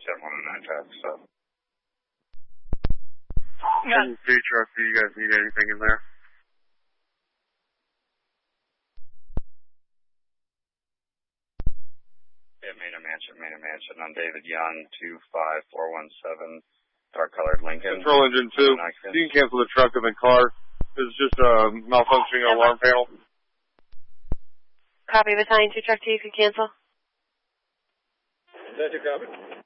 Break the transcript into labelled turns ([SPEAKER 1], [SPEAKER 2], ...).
[SPEAKER 1] 719 tax, so.
[SPEAKER 2] Yeah. Truck, do you guys need anything in there?
[SPEAKER 1] Yeah, Manor Mansion on David Young, 25417, dark-colored Lincoln.
[SPEAKER 2] Control engine 2, you can cancel the truck and the car. This is just a malfunctioning alarm panel.
[SPEAKER 3] Copy, Battalion 2, Truck 2, you can cancel.
[SPEAKER 4] That's a copy.